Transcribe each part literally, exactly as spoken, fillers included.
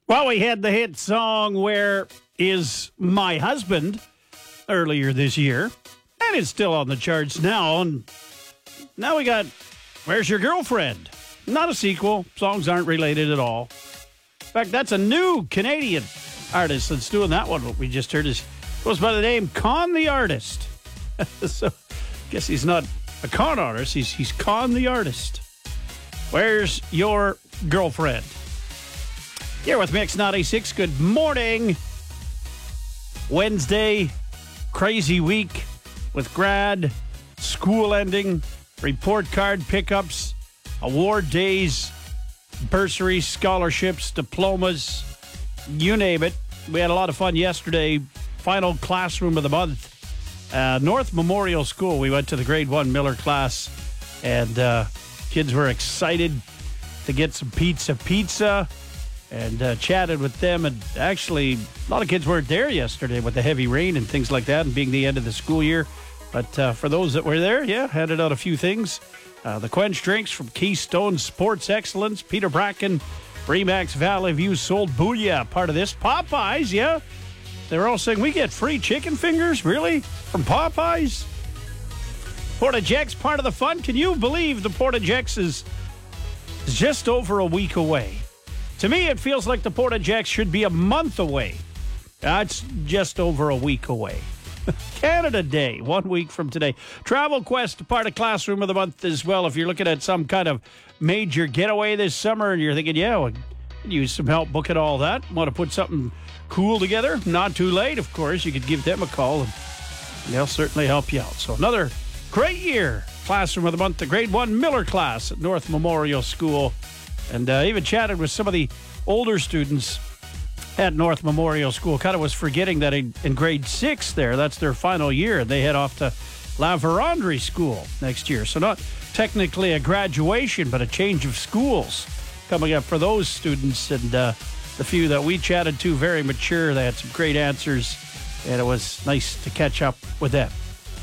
Well, we had the hit song Where Is My Husband earlier this year, and it's still on the charts now. And now we got Where's Your Girlfriend? Not a sequel. Songs aren't related at all. In fact, that's a new Canadian artist that's doing that one. What we just heard is goes by the name Con the Artist. So I guess he's not a con artist. He's, he's Con the Artist. Where's Your Girlfriend? Here with Mix ninety-six. Good morning. Wednesday, crazy week with grad, school ending, report card pickups, award days, bursaries, scholarships, diplomas, you name it. We had a lot of fun yesterday. Final classroom of the month. Uh, North Memorial School. We went to the grade one Miller class, and uh, kids were excited to get some pizza pizza. And uh, chatted with them. And actually, a lot of kids weren't there yesterday with the heavy rain and things like that and being the end of the school year. But uh, for those that were there, yeah, handed out a few things. Uh, the Quench drinks from Keystone Sports Excellence. Peter Bracken, Remax Valley View sold Booyah, part of this. Popeyes, yeah. They were all saying, we get free chicken fingers? Really? From Popeyes? Portagex, part of the fun. Can you believe the Portagex is just over a week away? To me, it feels like the Portagex should be a month away. That's just over a week away. Canada Day, one week from today. Travel Quest, part of Classroom of the Month as well. If you're looking at some kind of major getaway this summer and you're thinking, yeah, we could use some help booking all that, want to put something cool together, not too late, of course. You could give them a call and they'll certainly help you out. So another great year. Classroom of the Month, the grade one Miller class at North Memorial School. And uh, even chatted with some of the older students at North Memorial School. Kind of was forgetting that in, in grade six there, that's their final year. And they head off to La Vérendrye School next year. So not technically a graduation, but a change of schools coming up for those students. And uh, the few that we chatted to, very mature. They had some great answers. And it was nice to catch up with them.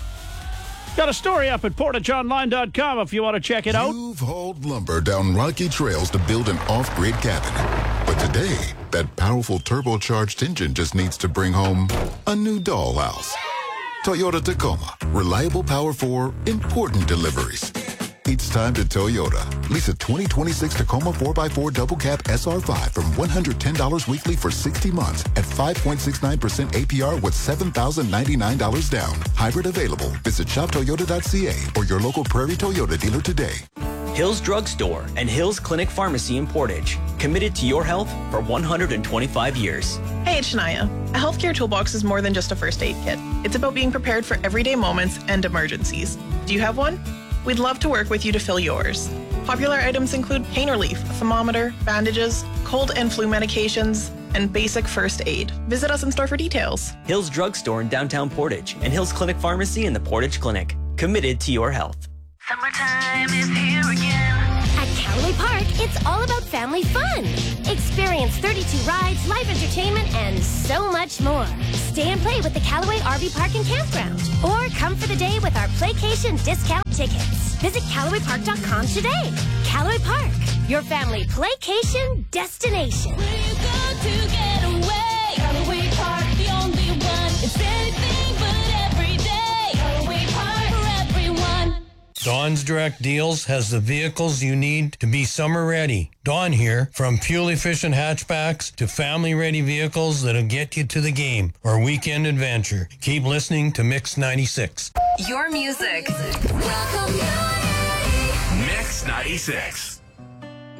Got a story up at portage online dot com if you want to check it out. You've hauled lumber down rocky trails to build an off-grid cabin. But today, that powerful turbocharged engine just needs to bring home a new dollhouse. Toyota Tacoma. Reliable power for important deliveries. It's time to Toyota. Lease a twenty twenty-six Tacoma four by four Double Cab S R five from one hundred ten dollars weekly for sixty months at five point six nine percent A P R with seven thousand ninety-nine dollars down. Hybrid available. Visit shop toyota dot c a or your local Prairie Toyota dealer today. Hills Drug Store and Hills Clinic Pharmacy in Portage. Committed to your health for one hundred twenty-five years. Hey, it's Shania. A healthcare toolbox is more than just a first aid kit. It's about being prepared for everyday moments and emergencies. Do you have one? We'd love to work with you to fill yours. Popular items include pain relief, a thermometer, bandages, cold and flu medications, and basic first aid. Visit us in store for details. Hills Drug Store in downtown Portage and Hills Clinic Pharmacy in the Portage Clinic. Committed to your health. Summertime is here again. At Callaway Park, it's all about family fun. Experience thirty-two rides, live entertainment, and so much more. Stay and play with the Callaway R V Park and Campground. Or come for the day with our Playcation discount tickets. Visit Callaway Park dot com today. Callaway Park, your family playcation destination. Where you go to get away. Callaway Park, the only one. It's anything but every day. Callaway Park for everyone. Dawn's Direct Deals has the vehicles you need to be summer ready. Dawn here, from fuel-efficient hatchbacks to family-ready vehicles that'll get you to the game or weekend adventure. Keep listening to Mix ninety-six. Your music. Welcome, Mix ninety-six.